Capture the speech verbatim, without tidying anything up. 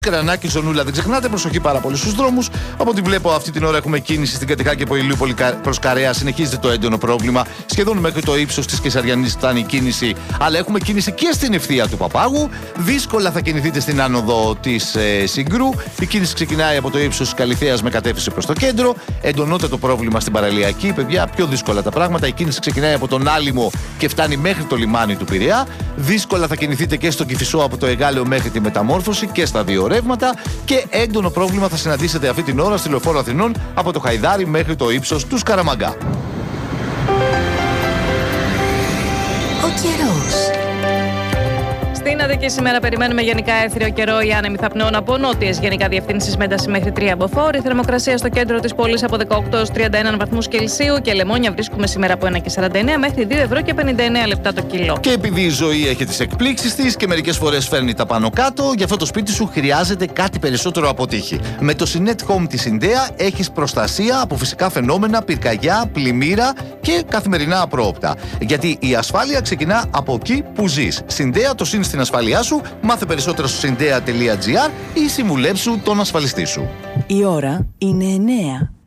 Κρανάκι, ζωνούλα, δεν ξεχνάτε, προσοχή πάρα πολύ στους δρόμους. Από ό,τι βλέπω, αυτή την ώρα έχουμε κίνηση στην Κατεχάκη από Ηλιούπολη προς Καρέα. Συνεχίζεται το έντονο πρόβλημα. Σχεδόν μέχρι το ύψος της Κεσαριανής φτάνει η κίνηση. Αλλά έχουμε κίνηση και στην ευθεία του Παπάγου. Δύσκολα θα κινηθείτε στην άνοδο της ε, Συγκρού. Η κίνηση ξεκινάει από το ύψος της Καλιθέας με κατεύθυνση προς το κέντρο. Εντονότερο το πρόβλημα στην Παραλιακή. Παιδιά, πιο δύσκολα τα πράγματα. Η κίνηση ξεκινάει από τον Άλυμο και φτάνει μέχρι το λιμάνι του Πειραιά. Δύσκολα θα κινηθείτε και στο Κηφισό από το Εγάλεο μέχρι τη Μεταμόρφωση και στα δύο ρεύματα. Και έντονο πρόβλημα θα συναντήσετε αυτή την ώρα στη Λεωφόρο Αθηνών από το Χαϊδάρι μέχρι το ύψος του Σκαραμαγκά. Ο καιρός. Στην Αττική σήμερα περιμένουμε γενικά έθριο καιρό ή άνεμη θαπνών από νότιες γενικά διευθύνσεις με ένταση μέχρι τρία μποφόρ. Η θερμοκρασία στο κέντρο της πόλης από δεκαοκτώ έως τριάντα ένα βαθμούς Κελσίου και λεμόνια βρίσκουμε σήμερα από ένα και σαράντα εννέα μέχρι δύο ευρώ και πενήντα εννέα λεπτά το κιλό. Και επειδή η ζωή έχει τις εκπλήξεις της και μερικές φορές φέρνει τα πάνω κάτω, γι' αυτό το σπίτι σου χρειάζεται κάτι περισσότερο από τύχη. Με το Sinet Home της Συντέα έχεις προστασία από φυσικά φαινόμενα, πυρκαγιά, πλημμύρα και καθημερινά απρόοπτα. Γιατί η ασφάλεια ξεκινά από εκεί που ζεις. Συντέα, το συν στην ασφάλειά σου, μάθε περισσότερα στο συντέα τελεία τζι άρ ή συμβουλέψου τον ασφαλιστή σου. Η ώρα είναι εννέα.